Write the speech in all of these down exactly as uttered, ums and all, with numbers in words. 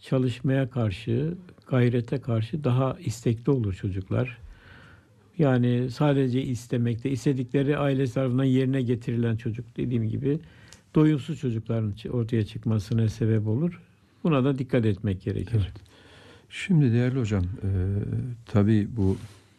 çalışmaya karşı, gayrete karşı daha istekli olur çocuklar. Yani sadece istemekte, istedikleri aile tarafından yerine getirilen çocuk, dediğim gibi doyumsuz çocukların ortaya çıkmasına sebep olur. Buna da dikkat etmek gerekir. Evet. Şimdi değerli hocam, e, tabii bu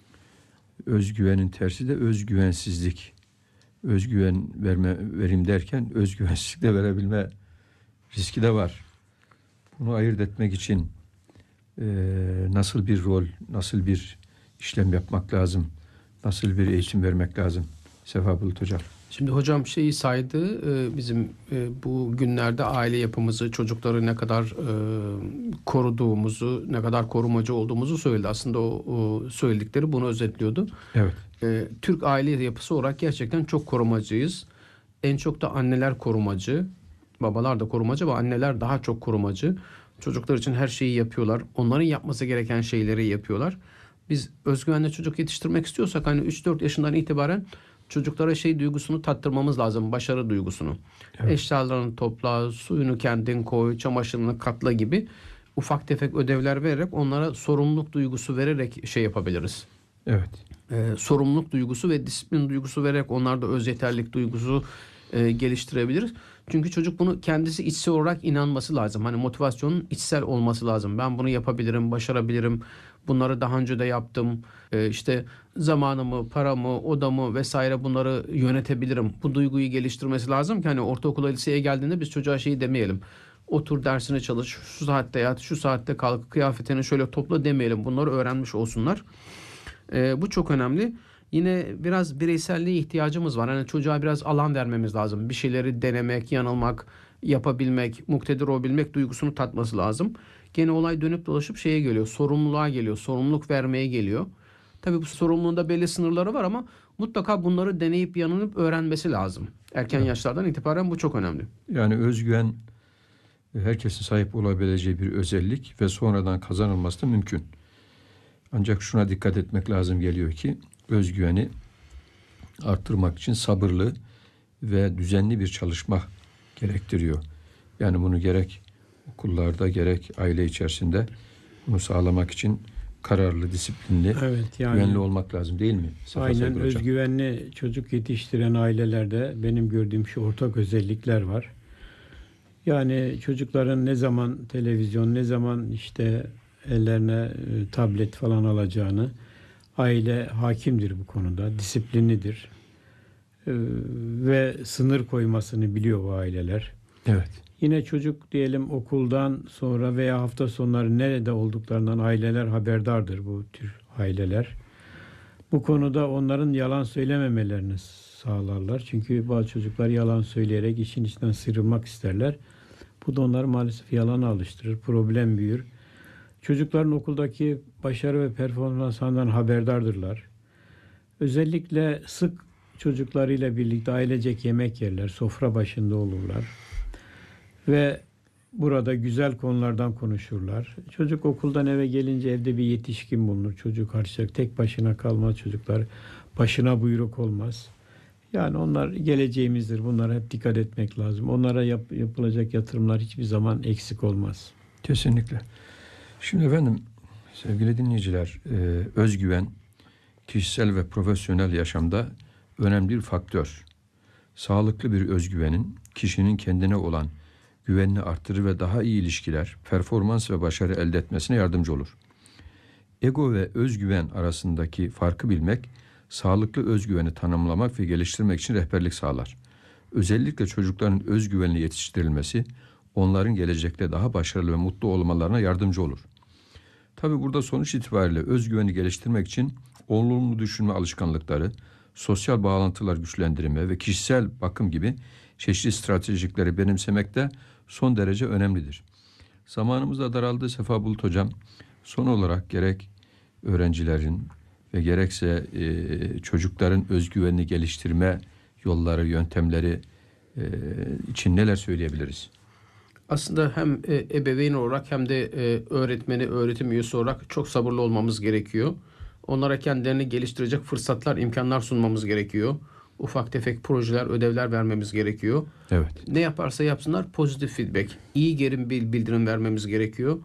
özgüvenin tersi de özgüvensizlik. Özgüven verme verim derken özgüvensizlik de verebilme riski de var. Bunu ayırt etmek için e, nasıl bir rol, nasıl bir işlem yapmak lazım, nasıl bir eğitim vermek lazım Sefa Bulut hocam? Şimdi hocam şeyi saydı, bizim bu günlerde aile yapımızı, çocukları ne kadar koruduğumuzu, ne kadar korumacı olduğumuzu söyledi. Aslında o söyledikleri bunu özetliyordu. Evet. Türk aile yapısı olarak gerçekten çok korumacıyız. En çok da anneler korumacı, babalar da korumacı ama anneler daha çok korumacı. Çocuklar için her şeyi yapıyorlar. Onların yapması gereken şeyleri yapıyorlar. Biz özgüvenli çocuk yetiştirmek istiyorsak hani üç dört yaşından itibaren çocuklara şey duygusunu tattırmamız lazım. Başarı duygusunu. Evet. Eşyalarını topla, suyunu kendin koy, çamaşırını katla gibi ufak tefek ödevler vererek onlara sorumluluk duygusu vererek şey yapabiliriz. Evet. Ee, sorumluluk duygusu ve disiplin duygusu vererek onlarda öz yeterlilik duygusu e, geliştirebiliriz. Çünkü çocuk bunu kendisi içsel olarak inanması lazım. Hani motivasyonun içsel olması lazım. Ben bunu yapabilirim, başarabilirim. Bunları daha önce de yaptım. Ee, işte zamanımı, paramı, odamı vesaire bunları yönetebilirim. Bu duyguyu geliştirmesi lazım ki hani ortaokula, liseye geldiğinde biz çocuğa şeyi demeyelim. Otur dersine çalış, şu saatte yat, şu saatte kalk, kıyafetini şöyle topla demeyelim. Bunları öğrenmiş olsunlar. Ee, bu çok önemli. Yine biraz bireyselliğe ihtiyacımız var. Hani çocuğa biraz alan vermemiz lazım. Bir şeyleri denemek, yanılmak, yapabilmek, muktedir olabilmek duygusunu tatması lazım. Gene olay dönüp dolaşıp şeye geliyor. Sorumluluğa geliyor. Sorumluluk vermeye geliyor. Tabii bu sorumluluğunda belli sınırları var ama mutlaka bunları deneyip yanılıp öğrenmesi lazım. Erken evet. yaşlardan itibaren bu çok önemli. Yani özgüven herkesin sahip olabileceği bir özellik ve sonradan kazanılması da mümkün. Ancak şuna dikkat etmek lazım geliyor ki özgüveni arttırmak için sabırlı ve düzenli bir çalışma gerektiriyor. Yani bunu gerek okullarda gerek aile içerisinde bunu sağlamak için kararlı, disiplinli, evet, yani, güvenli olmak lazım değil mi? Sefa aynen özgüvenli çocuk yetiştiren ailelerde benim gördüğüm şu ortak özellikler var. Yani çocukların ne zaman televizyon, ne zaman işte ellerine e, tablet falan alacağını aile hakimdir bu konuda, disiplinlidir e, ve sınır koymasını biliyor bu aileler. Evet. Yine çocuk diyelim okuldan sonra veya hafta sonları nerede olduklarından aileler haberdardır, bu tür aileler. Bu konuda onların yalan söylememelerini sağlarlar. Çünkü bazı çocuklar yalan söyleyerek işin içinden sıyrılmak isterler. Bu da onları maalesef yalana alıştırır, problem büyür. Çocukların okuldaki başarı ve performanslarından haberdardırlar. Özellikle sık çocuklarıyla birlikte ailecek yemek yerler, sofra başında olurlar. Ve burada güzel konulardan konuşurlar. Çocuk okuldan eve gelince evde bir yetişkin bulunur. Çocuk karşılayacak. Tek başına kalmaz çocuklar. Başına buyruk olmaz. Yani onlar geleceğimizdir. Bunlara hep dikkat etmek lazım. Onlara yap, yapılacak yatırımlar hiçbir zaman eksik olmaz. Kesinlikle. Şimdi efendim sevgili dinleyiciler, e, özgüven kişisel ve profesyonel yaşamda önemli bir faktör. Sağlıklı bir özgüvenin kişinin kendine olan güvenini arttırır ve daha iyi ilişkiler, performans ve başarı elde etmesine yardımcı olur. Ego ve özgüven arasındaki farkı bilmek, sağlıklı özgüveni tanımlamak ve geliştirmek için rehberlik sağlar. Özellikle çocukların özgüvenli yetiştirilmesi, onların gelecekte daha başarılı ve mutlu olmalarına yardımcı olur. Tabii burada sonuç itibariyle özgüveni geliştirmek için olumlu düşünme alışkanlıkları, sosyal bağlantılar güçlendirme ve kişisel bakım gibi çeşitli stratejikleri benimsemek de son derece önemlidir. Zamanımız da daraldı Sefa Bulut hocam. Son olarak gerek öğrencilerin ve gerekse e, çocukların özgüvenini geliştirme yolları, yöntemleri e, için neler söyleyebiliriz? Aslında hem e, ebeveyn olarak hem de e, öğretmeni, öğretim üyesi olarak çok sabırlı olmamız gerekiyor. Onlara kendilerini geliştirecek fırsatlar, imkanlar sunmamız gerekiyor. Ufak tefek projeler, ödevler vermemiz gerekiyor. Evet. Ne yaparsa yapsınlar pozitif feedback, iyi geri bildirim vermemiz gerekiyor.